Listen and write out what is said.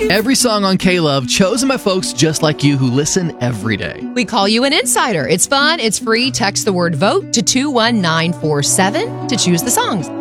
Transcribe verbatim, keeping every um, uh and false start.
Every song on K-Love chosen by folks just like you who listen every day. We call you an insider. It's fun. It's free. Text the word VOTE to two one nine four seven to choose the songs.